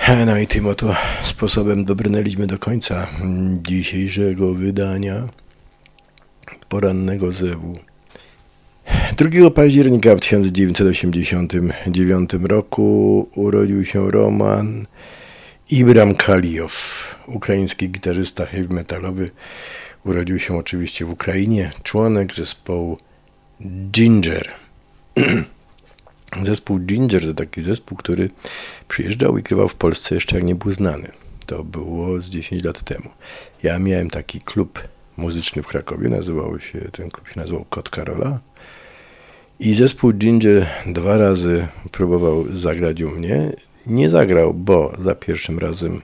No i tym oto sposobem dobrnęliśmy do końca dzisiejszego wydania porannego zewu. 2 października w 1989 roku urodził się Roman Ibramkalijow, ukraiński gitarzysta heavy metalowy. Urodził się oczywiście w Ukrainie, członek zespołu Ginger. Zespół Ginger to taki zespół, który przyjeżdżał i grywał w Polsce jeszcze jak nie był znany. To było z 10 lat temu. Ja miałem taki klub muzyczny w Krakowie, ten klub się nazywał Kot Karola. I zespół Ginger 2 razy próbował zagrać u mnie. Nie zagrał, bo za pierwszym razem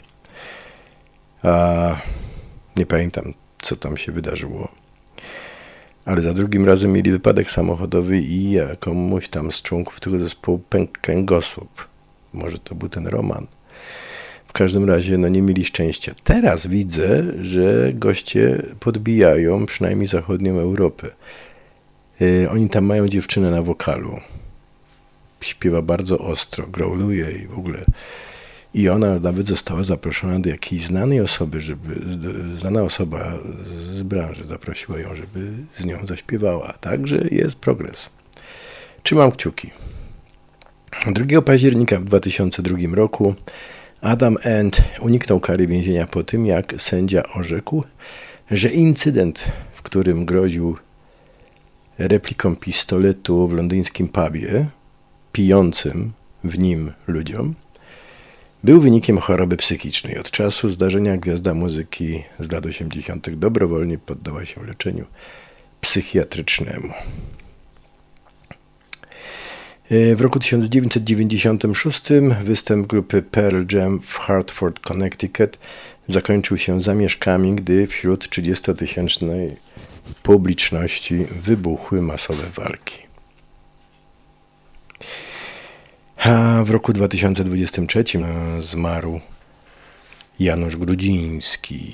nie pamiętam, co tam się wydarzyło. Ale za drugim razem mieli wypadek samochodowy i komuś tam z członków tego zespołu pękł kręgosłup. Może to był ten Roman. W każdym razie nie mieli szczęścia. Teraz widzę, że goście podbijają przynajmniej zachodnią Europę. Oni tam mają dziewczynę na wokalu. Śpiewa bardzo ostro, growluje i w ogóle. I ona nawet została zaproszona do jakiejś znanej osoby, znana osoba z branży zaprosiła ją, żeby z nią zaśpiewała. Także jest progres. Trzymam kciuki. 2 października w 2002 roku Adam Ant uniknął kary więzienia po tym, jak sędzia orzekł, że incydent, w którym groził repliką pistoletu w londyńskim pubie, pijącym w nim ludziom, był wynikiem choroby psychicznej. Od czasu zdarzenia gwiazda muzyki z lat 80. dobrowolnie poddała się leczeniu psychiatrycznemu. W roku 1996 występ grupy Pearl Jam w Hartford, Connecticut zakończył się zamieszkami, gdy wśród 30-tysięcznej publiczności wybuchły masowe walki. A w roku 2023 zmarł Janusz Grudziński.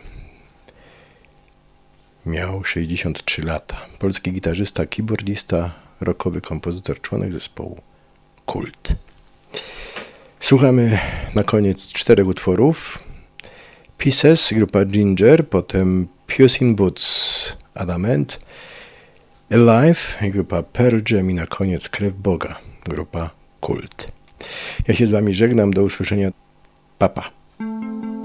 Miał 63 lata. Polski gitarzysta, keyboardista, rockowy kompozytor, członek zespołu Kult. Słuchamy na koniec 4 utworów. Pieces, grupa Ginger, potem Puss in Boots, Adam Ant, Alive, grupa Pearl Jam i na koniec Krew Boga, grupa Kult. Ja się z wami żegnam, do usłyszenia. Pa, pa.